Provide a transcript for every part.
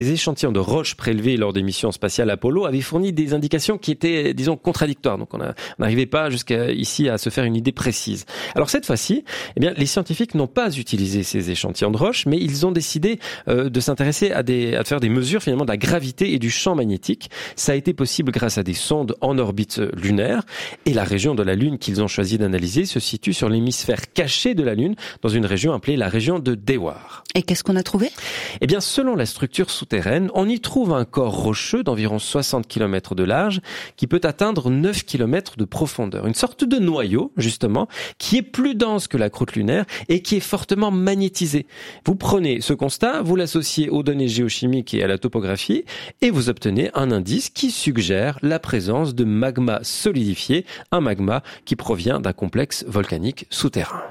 Les échantillons de roches prélevés lors des missions spatiales Apollo avaient fourni des indications qui étaient, disons, contradictoires. Donc on n'arrivait pas jusqu'à ici à se faire une idée précise. Alors cette fois-ci, eh bien, les scientifiques n'ont pas utilisé ces échantillons de roches, mais ils ont décidé de s'intéresser à faire des mesures finalement de la gravité et du champ magnétique. Ça a été possible grâce à des sondes en orbite lunaire. Et la région de la Lune qu'ils ont choisi d'analyser se situe sur l'hémisphère caché de la Lune, dans une région appelée la région de Dewar. Et qu'est-ce qu'on a trouvé ? Eh bien, selon la structure souterraine, on y trouve un corps rocheux d'environ 60 km de large qui peut atteindre 9 km de profondeur. Une sorte de noyau, justement, qui est plus dense que la croûte lunaire et qui est fortement magnétisé. Vous prenez ce constat, vous l'associez aux données géochimiques et à la topographie et vous obtenez un indice qui suggère la présence de magma solidifié, un magma qui provient d'un complexe volcanique souterrain.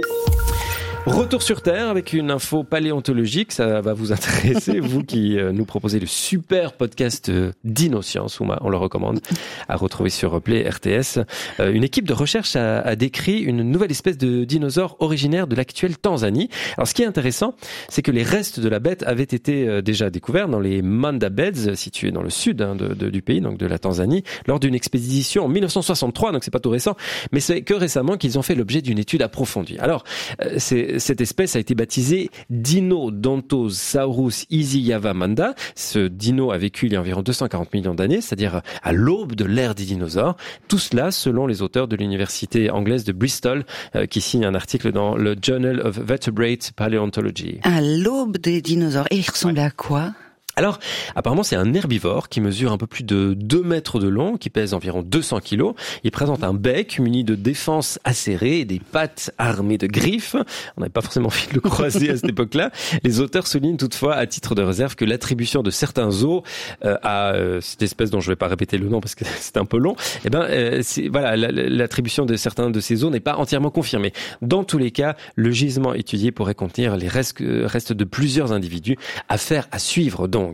Retour sur Terre avec une info paléontologique, ça va vous intéresser, vous qui nous proposez le super podcast Dinoscience, on le recommande, à retrouver sur Play RTS. Une équipe de recherche a décrit une nouvelle espèce de dinosaure originaire de l'actuelle Tanzanie. Alors ce qui est intéressant, c'est que les restes de la bête avaient été déjà découverts dans les Manda Beds, situés dans le sud du pays, donc de la Tanzanie, lors d'une expédition en 1963, donc c'est pas tout récent, mais c'est que récemment qu'ils ont fait l'objet d'une étude approfondie. Alors, cette espèce a été baptisée Dinodontosaurus isiyavamanda. Ce dino a vécu il y a environ 240 millions d'années, c'est-à-dire à l'aube de l'ère des dinosaures. Tout cela selon les auteurs de l'université anglaise de Bristol, qui signent un article dans le Journal of Vertebrate Paleontology. À l'aube des dinosaures. Et il ressemble à quoi ? Alors, apparemment, c'est un herbivore qui mesure un peu plus de 2 mètres de long, qui pèse environ 200 kilos. Il présente un bec muni de défenses acérées et des pattes armées de griffes. On n'avait pas forcément envie de le croiser à cette époque-là. Les auteurs soulignent toutefois, à titre de réserve, que l'attribution de certains os à cette espèce dont je ne vais pas répéter le nom parce que c'est un peu long, l'attribution de certains de ces os n'est pas entièrement confirmée. Dans tous les cas, le gisement étudié pourrait contenir les restes de plusieurs individus. Affaire à suivre donc.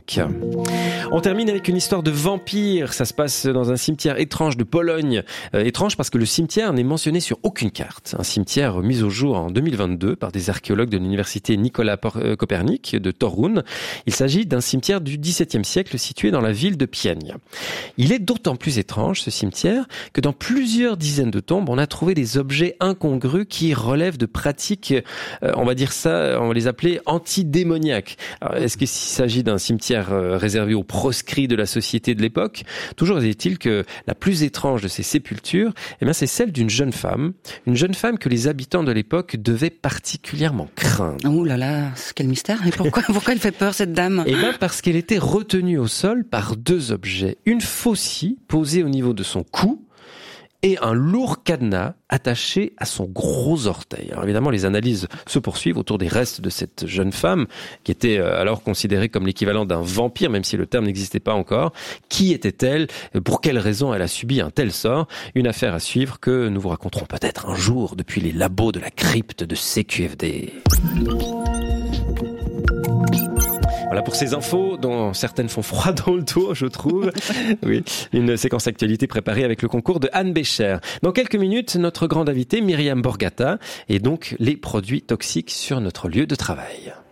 On termine avec une histoire de vampire. Ça se passe dans un cimetière étrange de Pologne. Étrange parce que le cimetière n'est mentionné sur aucune carte. Un cimetière mis au jour en 2022 par des archéologues de l'université Nicolas Copernic de Toruń. Il s'agit d'un cimetière du XVIIe siècle situé dans la ville de Pień. Il est d'autant plus étrange, ce cimetière, que dans plusieurs dizaines de tombes, on a trouvé des objets incongrus qui relèvent de pratiques, on va les appeler antidémoniaques. Alors, est-ce qu'il s'agit d'un cimetière réservé aux proscrits de la société de l'époque? Toujours est-il que la plus étrange de ces sépultures, c'est celle d'une jeune femme que les habitants de l'époque devaient particulièrement craindre. Oh là là, quel mystère. Et pourquoi elle fait peur, cette dame? Parce qu'elle était retenue au sol par 2 objets. Une faucille posée au niveau de son cou et un lourd cadenas attaché à son gros orteil. Alors évidemment, les analyses se poursuivent autour des restes de cette jeune femme, qui était alors considérée comme l'équivalent d'un vampire, même si le terme n'existait pas encore. Qui était-elle? Pour quelles raisons elle a subi un tel sort? Une affaire à suivre que nous vous raconterons peut-être un jour depuis les labos de la crypte de CQFD. Voilà pour ces infos dont certaines font froid dans le dos, je trouve. Oui, une séquence actualité préparée avec le concours de Anne Bécher. Dans quelques minutes, notre grande invitée Myriam Borgata et donc les produits toxiques sur notre lieu de travail.